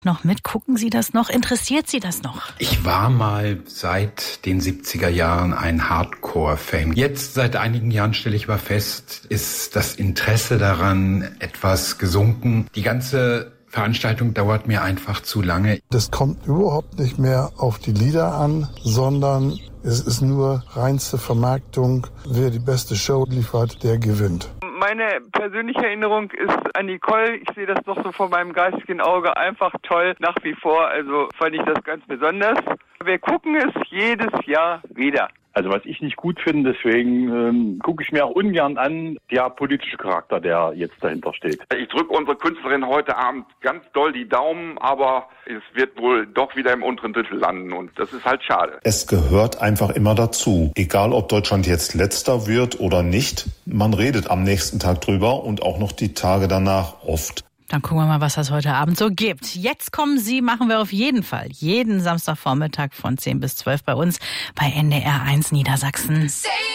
noch mit? Gucken Sie das noch? Interessiert Sie das noch? Ich war mal seit den 70er Jahren ein Hardcore-Fan. Jetzt seit einigen Jahren stelle ich aber fest, ist das Interesse daran etwas gesunken. Die ganze Veranstaltung dauert mir einfach zu lange. Das kommt überhaupt nicht mehr auf die Lieder an, sondern es ist nur reinste Vermarktung. Wer die beste Show liefert, der gewinnt. Meine persönliche Erinnerung ist an Nicole. Ich sehe das noch so vor meinem geistigen Auge. Einfach toll, nach wie vor. Also fand ich das ganz besonders. Wir gucken es jedes Jahr wieder. Also was ich nicht gut finde, deswegen gucke ich mir auch ungern an, der politische Charakter, der jetzt dahinter steht. Ich drücke unsere Künstlerin heute Abend ganz doll die Daumen, aber es wird wohl doch wieder im unteren Drittel landen und das ist halt schade. Es gehört einfach immer dazu. Egal, ob Deutschland jetzt Letzter wird oder nicht, man redet am nächsten Tag drüber und auch noch die Tage danach oft. Dann gucken wir mal, was das heute Abend so gibt. Jetzt kommen Sie, machen wir auf jeden Fall. Jeden Samstagvormittag von 10 bis 12 bei uns bei NDR 1 Niedersachsen.